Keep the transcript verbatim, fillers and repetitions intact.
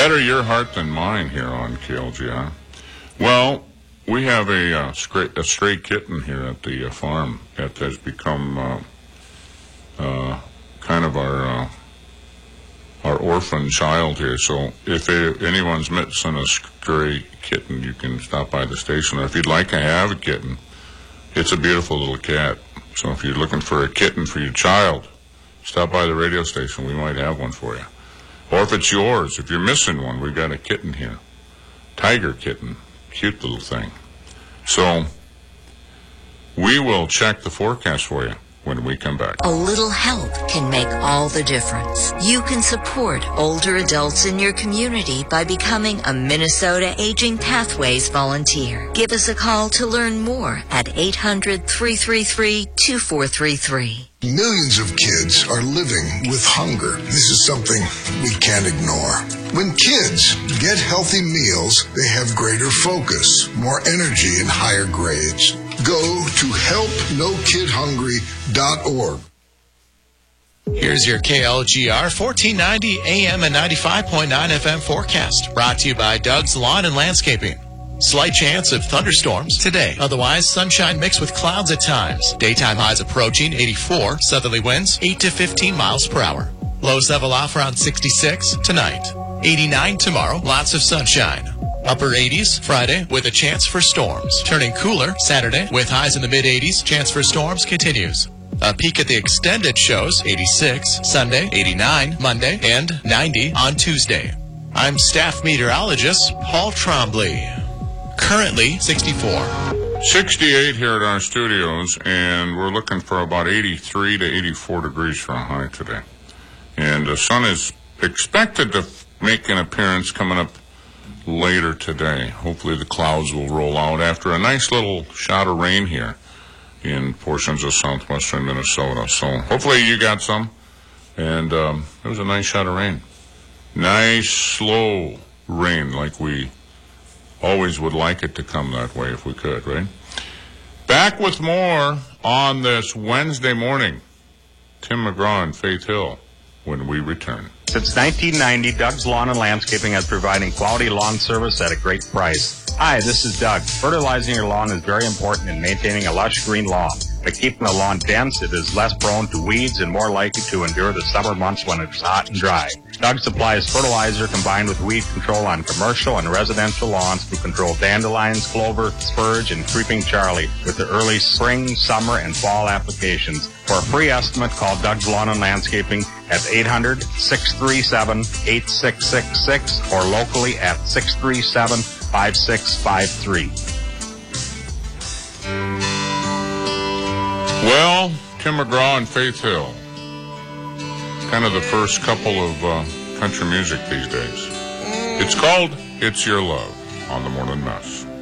Better your heart than mine here on K L G R. Well, we have a, uh, stray, a stray kitten here at the uh, farm that has become uh, uh, kind of our uh, our orphan child here. So if it, anyone's missing a stray kitten, you can stop by the station. Or if you'd like to have a kitten, it's a beautiful little cat. So if you're looking for a kitten for your child, stop by the radio station. We might have one for you. Or if it's yours, if you're missing one, we've got a kitten here. Tiger kitten. Cute little thing. So we will check the forecast for you when we come back. A little help can make all the difference. You can support older adults in your community by becoming a Minnesota Aging Pathways volunteer. Give us a call to learn more at eight hundred, three three three, two four three three. Millions of kids are living with hunger. This is something we can't ignore. When kids get healthy meals, they have greater focus, more energy, and higher grades. Go to help no kid hungry dot org. Here's your K L G R fourteen ninety A M and ninety-five point nine F M forecast, brought to you by Doug's Lawn and Landscaping. Slight chance of thunderstorms today. Otherwise, sunshine mixed with clouds at times. Daytime highs approaching eighty-four. Southerly winds eight to fifteen miles per hour. Lows level off around sixty-six tonight. eighty-nine tomorrow. Lots of sunshine. Upper eighties Friday with a chance for storms. Turning cooler Saturday with highs in the mid eighties. Chance for storms continues. A peek at the extended shows, eighty-six Sunday, eighty-nine Monday, and ninety on Tuesday. I'm staff meteorologist Paul Trombley. Currently sixty-four. sixty-eight here at our studios, and we're looking for about eighty-three to eighty-four degrees for a high today. And the sun is expected to make an appearance coming up later today. Hopefully the clouds will roll out after a nice little shot of rain here in portions of southwestern Minnesota. So hopefully you got some. And um, it was a nice shot of rain. Nice, slow rain, like we always would like it to come that way if we could, right? Back with more on this Wednesday morning. Tim McGraw and Faith Hill when we return. Since nineteen ninety, Doug's Lawn and Landscaping is providing quality lawn service at a great price. Hi, this is Doug. Fertilizing your lawn is very important in maintaining a lush green lawn. By keeping the lawn dense, it is less prone to weeds and more likely to endure the summer months when it's hot and dry. Doug supplies fertilizer combined with weed control on commercial and residential lawns to control dandelions, clover, spurge, and creeping Charlie with the early spring, summer, and fall applications. For a free estimate, call Doug's Lawn and Landscaping at eight hundred, six three seven, eight six six six or locally at six three seven, five six five three. Well, Tim McGraw and Faith Hill. Kind of the first couple of uh, country music these days. It's called It's Your Love on the Morning Mess.